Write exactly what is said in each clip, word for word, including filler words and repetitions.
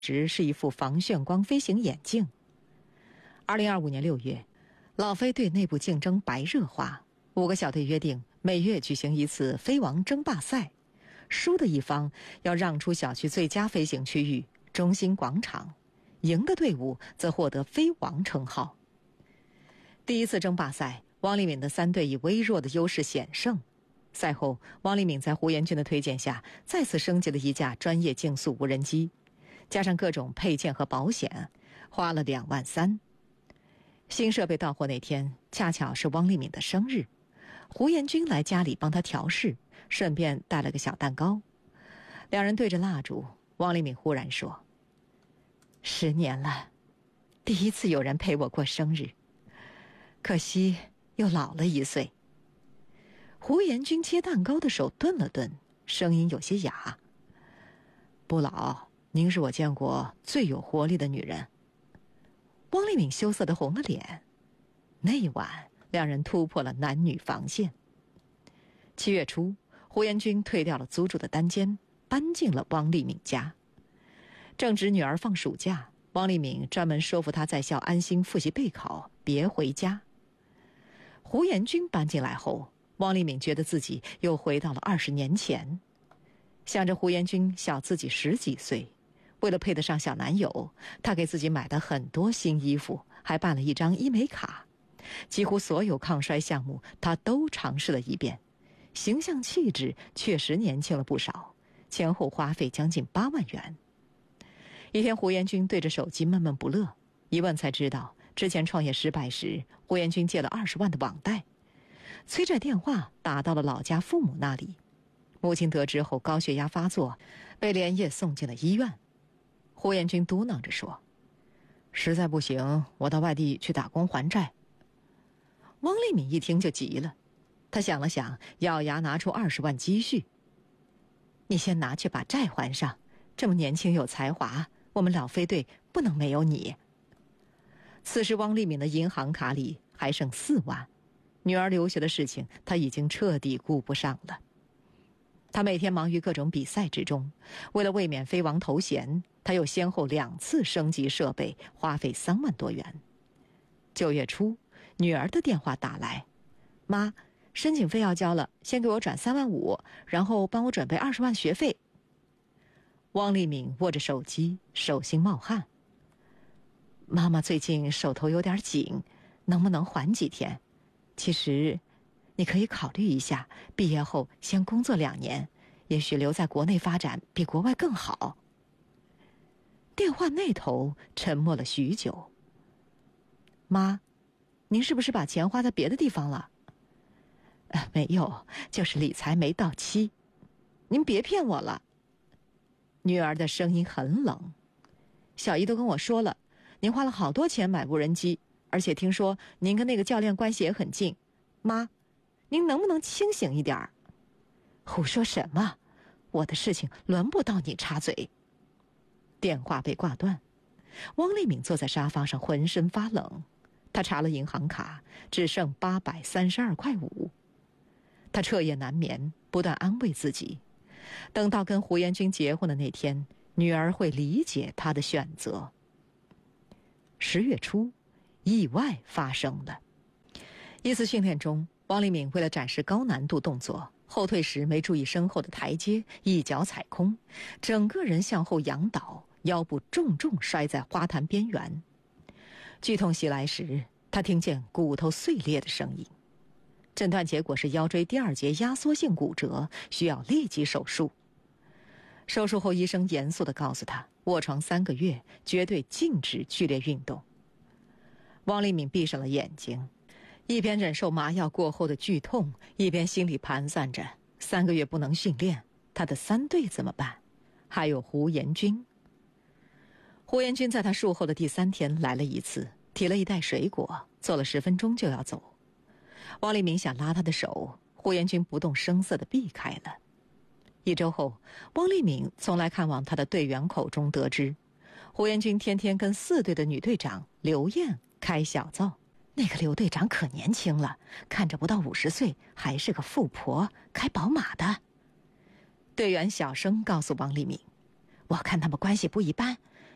时是一副防眩光飞行眼镜。二零二五年六月，老飞队内部竞争白热化，五个小队约定每月举行一次飞王争霸赛，输的一方要让出小区最佳飞行区域中心广场，赢的队伍则获得飞王称号。第一次争霸赛，汪立敏的三队以微弱的优势险胜。赛后，汪立敏在胡延军的推荐下，再次升级了一架专业竞速无人机，加上各种配件和保险，花了两万三。新设备到货那天，恰巧是汪立敏的生日，胡延军来家里帮他调试，顺便带了个小蛋糕。两人对着蜡烛，汪立敏忽然说：“十年了，第一次有人陪我过生日，可惜又老了一岁。”胡延军切蛋糕的手顿了顿，声音有些哑：“不老，您是我见过最有活力的女人。”汪立敏羞涩地红了脸。那晚，两人突破了男女防线。七月初，胡延军退掉了租住的单间，搬进了汪立敏家。正值女儿放暑假，汪立敏专门说服她在校安心复习备考，别回家。胡延军搬进来后，汪立敏觉得自己又回到了二十年前，想着胡延军小自己十几岁，为了配得上小男友，她给自己买的很多新衣服，还办了一张医美卡，几乎所有抗衰项目她都尝试了一遍，形象气质确实年轻了不少，前后花费将近八万元。一天，胡延军对着手机闷闷不乐，一问才知道，之前创业失败时，胡延军借了二十万的网贷。催债电话打到了老家父母那里，母亲得知后高血压发作，被连夜送进了医院。胡延军嘟囔着说：“实在不行，我到外地去打工还债。”汪立敏一听就急了，他想了想，咬牙拿出二十万积蓄：“你先拿去把债还上，这么年轻有才华，我们老飞队不能没有你。”此时汪立敏的银行卡里还剩四万，女儿留学的事情他已经彻底顾不上了。他每天忙于各种比赛之中，为了卫冕飞王头衔，他又先后两次升级设备，花费三万多元。九月初，女儿的电话打来：“妈，申请费要交了，先给我转三万五，然后帮我准备二十万学费。”汪立敏握着手机，手心冒汗：“妈妈最近手头有点紧，能不能缓几天？其实你可以考虑一下，毕业后先工作两年，也许留在国内发展比国外更好。”电话那头沉默了许久。“妈，您是不是把钱花在别的地方了？”“呃，没有，就是理财没到期。”“您别骗我了。”女儿的声音很冷。“小姨都跟我说了，您花了好多钱买无人机，而且听说您跟那个教练关系也很近。妈，您能不能清醒一点儿？”“胡说什么？我的事情轮不到你插嘴。”电话被挂断。汪立敏坐在沙发上，浑身发冷。他查了银行卡，只剩八百三十二块五。他彻夜难眠，不断安慰自己，等到跟胡延军结婚的那天，女儿会理解他的选择。十月初，意外发生了。一次训练中，汪立敏为了展示高难度动作，后退时没注意身后的台阶，一脚踩空，整个人向后仰倒，腰部重重摔在花坛边缘。剧痛袭来时，他听见骨头碎裂的声音。诊断结果是腰椎第二节压缩性骨折，需要立即手术。手术后，医生严肃地告诉他，卧床三个月，绝对禁止剧烈运动。汪立敏闭上了眼睛，一边忍受麻药过后的剧痛，一边心里盘算着三个月不能训练，他的三队怎么办？还有胡延军。胡延军在他术后的第三天来了一次，提了一袋水果，坐了十分钟就要走。汪立敏想拉他的手，胡延军不动声色地避开了。一周后，汪立敏从来看望他的队员口中得知，胡延军天天跟四队的女队长刘艳开小灶。那个刘队长可年轻了，看着不到五十岁，还是个富婆，开宝马的。队员小声告诉汪立敏：“我看他们关系不一般，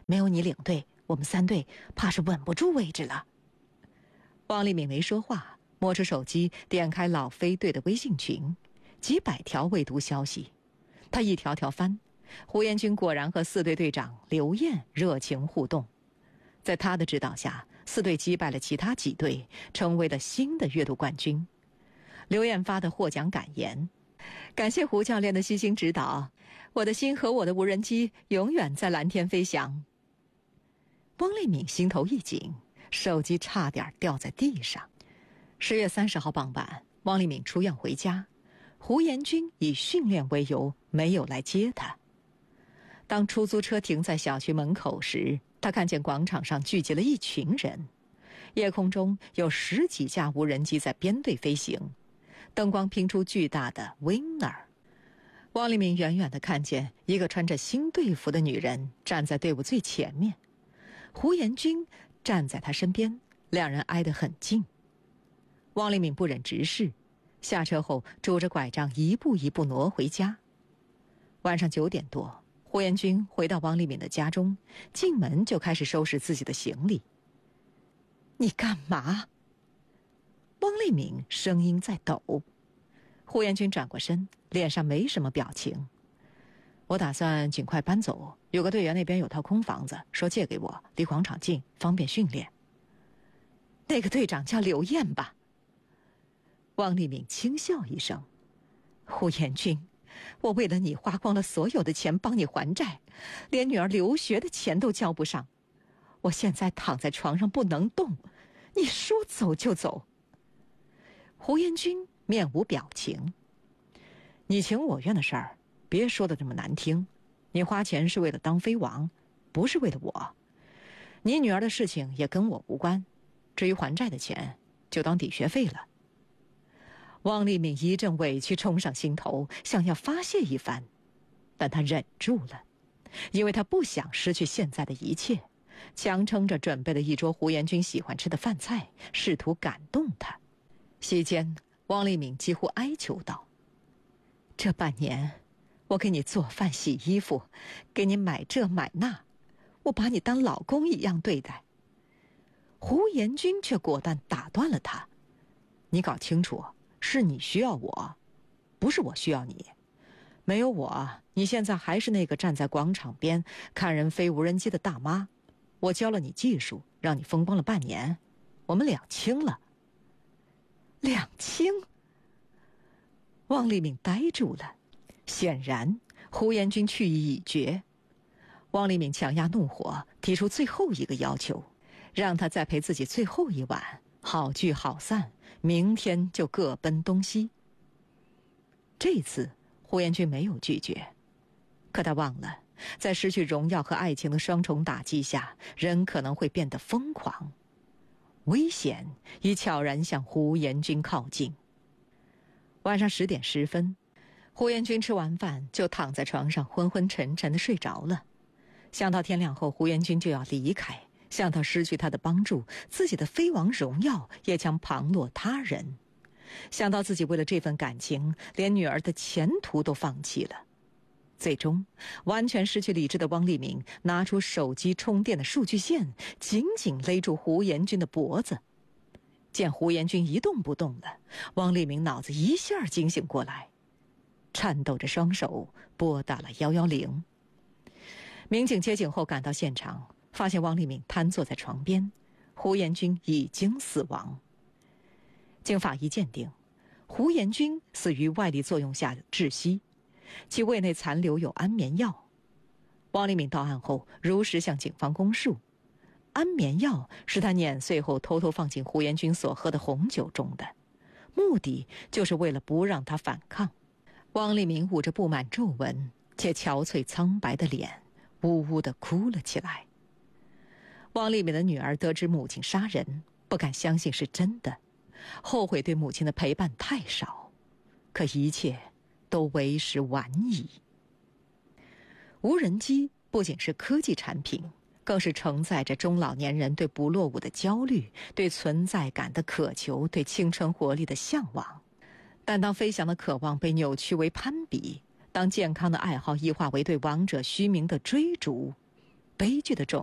没有你领队，我们三队怕是稳不住位置了。汪丽敏没说话，摸出手机，点开老飞队的微信群，几百条未读消息，他一条条翻。胡彦军果然和四队队长刘燕热情互动，在他的指导下，四队击败了其他几队，成为了新的阅读冠军。刘燕发的获奖感言：感谢胡教练的悉心指导，我的心和我的无人机永远在蓝天飞翔。汪丽敏心头一紧，手机差点掉在地上。十月三十号傍晚，汪丽敏出院回家，胡彦军以训练为由没有来接她。当出租车停在小区门口时，他看见广场上聚集了一群人，夜空中有十几架无人机在编队飞行，灯光拼出巨大的 winner。 汪丽敏远远地看见一个穿着新队服的女人站在队伍最前面，胡彦军站在她身边，两人挨得很近。汪丽敏不忍直视，下车后拄着拐杖一步一步挪回家。晚上九点多，胡彦军回到汪丽敏的家中，进门就开始收拾自己的行李。你干嘛？汪丽敏声音在抖。胡彦军转过身，脸上没什么表情。我打算尽快搬走，有个队员那边有套空房子，说借给我，离广场近，方便训练。那个队长叫刘燕吧？汪丽敏轻笑一声。胡彦军，我为了你花光了所有的钱帮你还债，连女儿留学的钱都交不上。我现在躺在床上不能动，你说走就走。胡彦军面无表情。你情我愿的事儿，别说的这么难听。你花钱是为了当飞王，不是为了我。你女儿的事情也跟我无关，至于还债的钱，就当抵学费了。汪丽敏一阵委屈冲上心头，想要发泄一番，但她忍住了，因为她不想失去现在的一切，强撑着准备了一桌胡彦军喜欢吃的饭菜，试图感动他。席间，汪丽敏几乎哀求道：这半年，我给你做饭洗衣服，给你买这买那，我把你当老公一样对待。胡彦军却果断打断了他：你搞清楚，是你需要我，不是我需要你。没有我，你现在还是那个站在广场边看人飞无人机的大妈。我教了你技术，让你风光了半年，我们两清了。两清？汪丽敏呆住了，显然胡彦军去意已决。汪丽敏强压怒火，提出最后一个要求，让他再陪自己最后一晚，好聚好散，明天就各奔东西。这次胡彦军没有拒绝，可他忘了，在失去荣耀和爱情的双重打击下，人可能会变得疯狂。危险已悄然向胡彦军靠近。晚上十点十分，胡彦军吃完饭就躺在床上昏昏沉沉地睡着了。想到天亮后胡彦军就要离开，想到失去他的帮助，自己的飞王荣耀也将旁落他人，想到自己为了这份感情连女儿的前途都放弃了，最终完全失去理智的汪丽敏拿出手机充电的数据线，紧紧勒住胡彦军的脖子。见胡彦军一动不动了，汪丽敏脑子一下惊醒过来，颤抖着双手拨打了一一零。民警接警后赶到现场，发现汪丽敏瘫坐在床边，胡彦军已经死亡。经法医鉴定，胡彦军死于外力作用下窒息，其胃内残留有安眠药。汪丽敏到案后如实向警方供述，安眠药是他碾碎后偷偷放进胡彦军所喝的红酒中的，目的就是为了不让他反抗。汪丽敏捂着布满皱纹且憔悴苍白的脸，呜呜地哭了起来。汪丽敏的女儿得知母亲杀人，不敢相信是真的，后悔对母亲的陪伴太少，可一切都为时晚矣。无人机不仅是科技产品，更是承载着中老年人对不落伍的焦虑，对存在感的渴求，对青春活力的向往。但当飞翔的渴望被扭曲为攀比，当健康的爱好异化为对王者虚名的追逐， 悲剧的种